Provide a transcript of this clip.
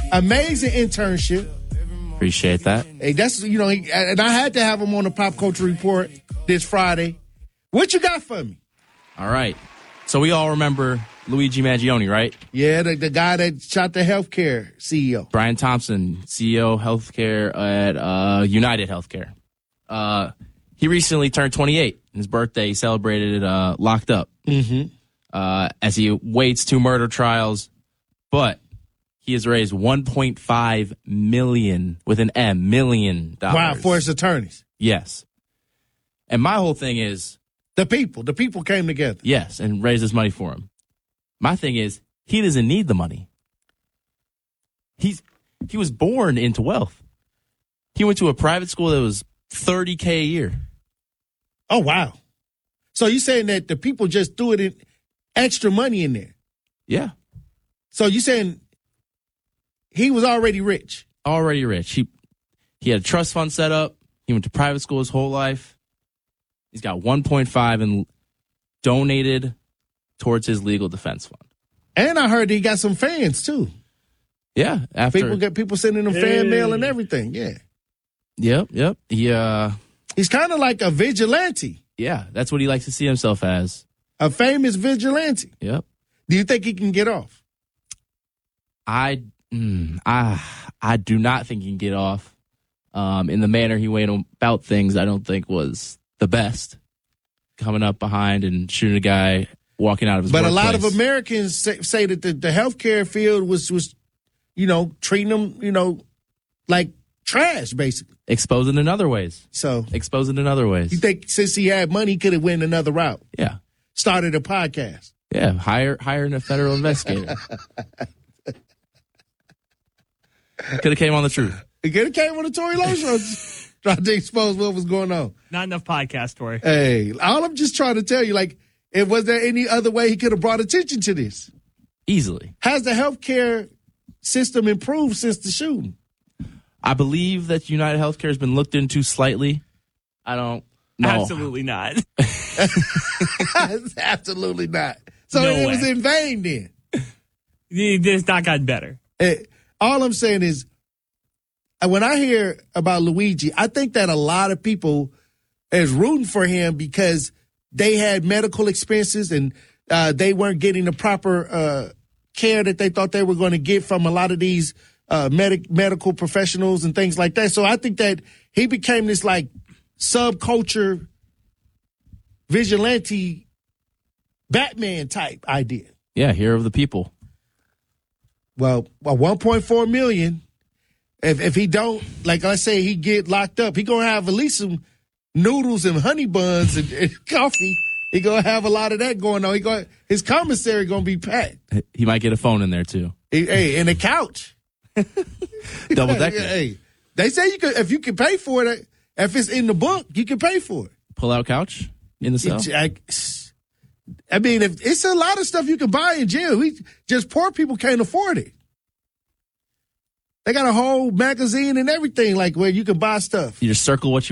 Amazing internship. Appreciate that. Hey, that's, and I had to have him on the Pop Culture Report this Friday. What you got for me? All right. So we all remember Luigi Mangione, right? Yeah, the guy that shot the healthcare CEO. Brian Thompson, CEO healthcare at United Healthcare. He recently turned 28. His birthday, he celebrated it locked up as he waits 2 murder trials. But he has raised $1.5 million with an M, million dollars. Wow, for his attorneys. Yes. And my whole thing is, the people came together. Yes, and raised this money for him. My thing is, he doesn't need the money. He was born into wealth. He went to a private school that was $30K a year. Oh, wow. So you're saying that the people just threw it in extra money in there? Yeah. So you're saying he was already rich? Already rich. He had a trust fund set up. He went to private school his whole life. He's got 1.5 and donated towards his legal defense fund. And I heard he got some fans too. Yeah, people sending him fan mail and everything. Yeah. Yep. He's kind of like a vigilante. Yeah, that's what he likes to see himself as. A famous vigilante. Yep. Do you think he can get off? I do not think he can get off. In the manner he went about things, I don't think was the best. Coming up behind and shooting a guy walking out of his workplace. But a lot of Americans say that the healthcare field was treating them, like trash, basically. Exposing in other ways. You think since he had money, he could have went another route? Yeah. Started a podcast. Yeah, hiring a federal investigator. Could have came on the truth. He could have came on the Tory Lowe show, trying to expose what was going on. Not enough podcast, Tory. Hey, all I'm just trying to tell you, was there any other way he could have brought attention to this? Easily. Has the healthcare system improved since the shooting? I believe that United Healthcare has been looked into slightly. I don't know. Absolutely not. Absolutely not. So No it way. was in vain then. It's not gotten better. All I'm saying is, when I hear about Luigi, I think that a lot of people is rooting for him because they had medical expenses and they weren't getting the proper care that they thought they were going to get from a lot of these medical professionals and things like that. So I think that he became this subculture vigilante Batman type idea. Yeah, hero of the people. Well, 1.4 million. If he don't, like I say, he get locked up, he gonna have at least some noodles and honey buns and coffee. He gonna have a lot of that going on. His commissary gonna be packed. He might get a phone in there too. And a couch. Double decker. Hey, they say if you can pay for it, if it's in the book, you can pay for it. Pull out couch in the cell. I mean, if it's a lot of stuff you can buy in jail. Just poor people can't afford it. They got a whole magazine and everything, where you can buy stuff. You just circle what you